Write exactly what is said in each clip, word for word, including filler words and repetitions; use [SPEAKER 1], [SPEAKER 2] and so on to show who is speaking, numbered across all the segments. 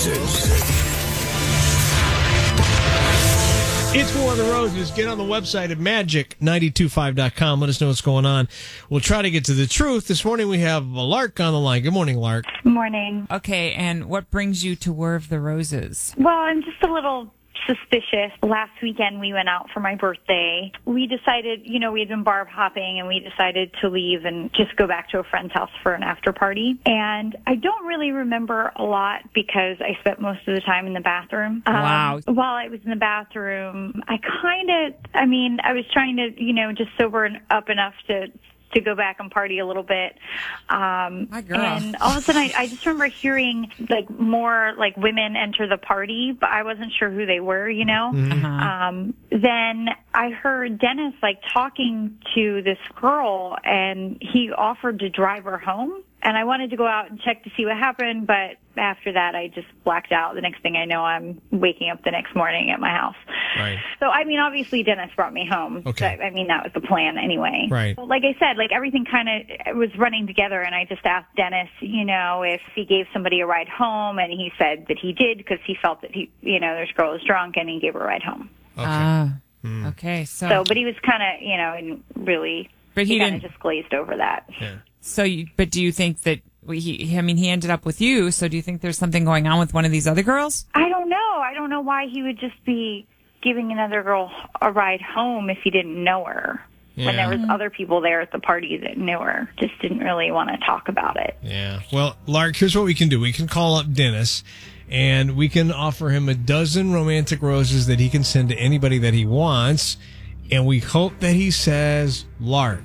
[SPEAKER 1] Roses.
[SPEAKER 2] It's War of the Roses. Get on the website at magic nine two five dot com. Let us know what's going on. We'll try to get to the truth. This morning we have Lark on the line. Good morning, Lark.
[SPEAKER 3] Good morning.
[SPEAKER 4] Okay, and what brings you to War of the Roses?
[SPEAKER 3] Well, I'm just a little suspicious. Last weekend we went out for my birthday. We decided, you know, we had been bar hopping and we decided to leave and just go back to a friend's house for an after party. And I don't really remember a lot because I spent most of the time in the bathroom.
[SPEAKER 4] Wow.
[SPEAKER 3] Um, while I was in the bathroom, I kind of, I mean, I was trying to, you know, just sober up enough to to go back and party a little bit. Um,
[SPEAKER 4] My girl.
[SPEAKER 3] And all of a sudden, I, I just remember hearing like more like women enter the party, but I wasn't sure who they were, you know?
[SPEAKER 4] Uh-huh.
[SPEAKER 3] Um, then I heard Dennis like talking to this girl and he offered to drive her home. And I wanted to go out and check to see what happened, but after that, I just blacked out. The next thing I know, I'm waking up the next morning at my house.
[SPEAKER 2] Right.
[SPEAKER 3] So, I mean, obviously, Dennis brought me home.
[SPEAKER 2] Okay.
[SPEAKER 3] So, I mean, that was the plan anyway.
[SPEAKER 2] Right.
[SPEAKER 3] Like I said, like everything kind of was running together, and I just asked Dennis, you know, if he gave somebody a ride home, and he said that he did because he felt that he, you know, this girl was drunk, and he gave her a ride home.
[SPEAKER 2] Okay.
[SPEAKER 4] Ah, okay, so,
[SPEAKER 3] So, but he was kind of, you know, really,
[SPEAKER 4] But he
[SPEAKER 3] kind of
[SPEAKER 4] didn't-
[SPEAKER 3] just glazed over that.
[SPEAKER 2] Yeah.
[SPEAKER 4] so, you, but do you think that he? I mean, he ended up with you. So, do you think there's something going on with one of these other girls?
[SPEAKER 3] I don't know. I don't know why he would just be giving another girl a ride home if he didn't know her.
[SPEAKER 2] Yeah.
[SPEAKER 3] When there was other people there at the party that knew her, just didn't really want to talk about it.
[SPEAKER 2] Yeah. Well, Lark, here's what we can do. We can call up Dennis, and we can offer him a dozen romantic roses that he can send to anybody that he wants, and we hope that he says Lark.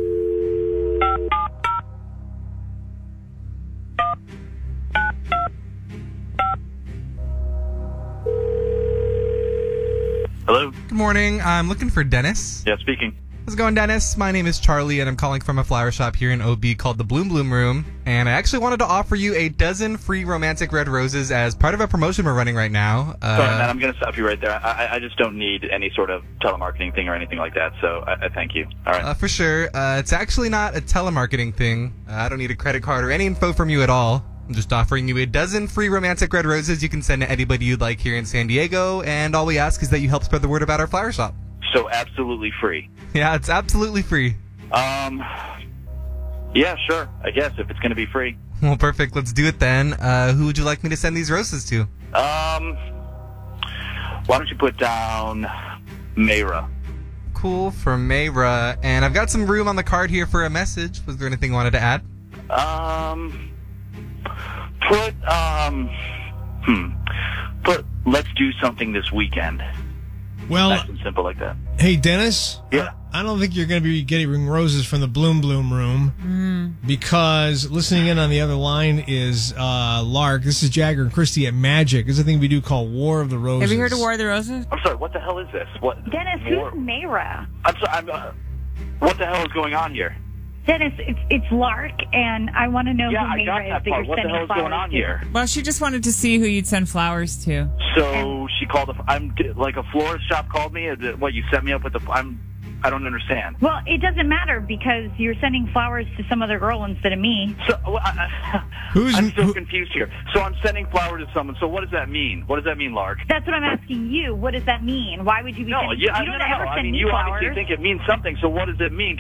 [SPEAKER 5] Hello?
[SPEAKER 6] Good morning. I'm looking for Dennis.
[SPEAKER 5] Yeah, speaking.
[SPEAKER 6] How's it going, Dennis? My name is Charlie, and I'm calling from a flower shop here in O B called the Bloom Bloom Room. And I actually wanted to offer you a dozen free romantic red roses as part of a promotion we're running right now. Uh,
[SPEAKER 5] Sorry, man, I'm going to stop you right there. I, I just don't need any sort of telemarketing thing or anything like that, so I, I thank you. All right.
[SPEAKER 6] uh, for sure. Uh, it's actually not a telemarketing thing. Uh, I don't need a credit card or any info from you at all. I'm just offering you a dozen free romantic red roses you can send to anybody you'd like here in San Diego, and all we ask is that you help spread the word about our flower shop.
[SPEAKER 5] So absolutely free.
[SPEAKER 6] Yeah, it's absolutely free.
[SPEAKER 5] Um, yeah, sure. I guess if it's going to be free.
[SPEAKER 6] Well, perfect. Let's do it then. Uh, who would you like me to send these roses to?
[SPEAKER 5] Um, why don't you put down Mayra?
[SPEAKER 6] Cool, for Mayra. And I've got some room on the card here for a message. Was there anything you wanted to add?
[SPEAKER 5] Um, put, um, hmm, put, let's do something this weekend.
[SPEAKER 2] Well,
[SPEAKER 5] Nice and simple like that.
[SPEAKER 2] hey, Dennis.
[SPEAKER 5] Yeah.
[SPEAKER 2] I I don't think you're going to be getting roses from the Bloom Bloom Room because listening in on the other line is uh, Lark. This is Jagger and Christy at Magic. This is a thing we do called War of the Roses.
[SPEAKER 4] Have you heard of War of the Roses?
[SPEAKER 5] I'm sorry, what the hell is this? What?
[SPEAKER 3] Dennis,
[SPEAKER 5] More-
[SPEAKER 3] who's Mayra?
[SPEAKER 5] I'm sorry, I'm, uh, what the hell is going on here?
[SPEAKER 3] Dennis, it's, it's Lark, and I want to know
[SPEAKER 5] Yeah,
[SPEAKER 3] who
[SPEAKER 5] I got
[SPEAKER 3] Mayra is
[SPEAKER 5] that
[SPEAKER 3] that
[SPEAKER 5] part.
[SPEAKER 3] you're
[SPEAKER 5] What the
[SPEAKER 3] sending
[SPEAKER 5] hell is
[SPEAKER 3] flowers
[SPEAKER 5] going on
[SPEAKER 3] to.
[SPEAKER 5] here?
[SPEAKER 4] Well, she just wanted to see who you'd send flowers to.
[SPEAKER 5] So she called. A, I'm like a florist shop called me. Is it- What you set me up with the? I'm. I don't understand.
[SPEAKER 3] Well, it doesn't matter because you're sending flowers to some other girl instead of me.
[SPEAKER 5] So well, I,
[SPEAKER 2] Who's-
[SPEAKER 5] I'm so
[SPEAKER 2] who-
[SPEAKER 5] confused here. So I'm sending flowers to someone. So what does that mean? What does that mean, Lark?
[SPEAKER 3] That's what I'm asking you. What does that mean? Why would you be
[SPEAKER 5] No,
[SPEAKER 3] sending?
[SPEAKER 5] yeah,
[SPEAKER 3] you don't
[SPEAKER 5] no, no,
[SPEAKER 3] ever
[SPEAKER 5] no.
[SPEAKER 3] send
[SPEAKER 5] I mean,
[SPEAKER 3] me
[SPEAKER 5] you
[SPEAKER 3] flowers.
[SPEAKER 5] obviously think it means something. So what does it mean?